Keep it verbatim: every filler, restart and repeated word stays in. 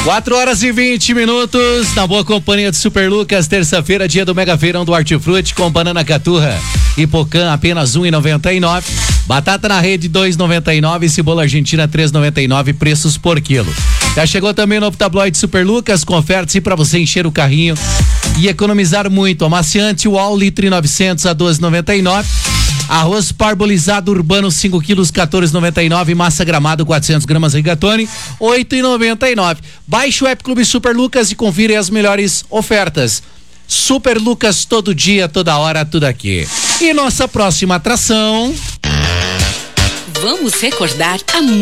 quatro horas e vinte minutos, na boa companhia de Super Lucas, terça-feira, dia do Mega Feirão do Hortifruti, com banana caturra e pocã apenas um e noventa e nove, batata na rede dois e noventa e nove, cebola argentina três e noventa e nove, preços por quilo. Já chegou também o novo tabloide Super Lucas, com ofertas para você encher o carrinho e economizar muito. Amaciante Uau, litro e novecentos a doze e noventa e nove. Arroz parbolizado urbano cinco quilos quatorze e noventa e nove, massa Gramado quatrocentos gramas rigatoni oito e noventa e nove. Baixe o App Clube Super Lucas e confira as melhores ofertas. Super Lucas, todo dia, toda hora, tudo aqui. E nossa próxima atração. Vamos recordar a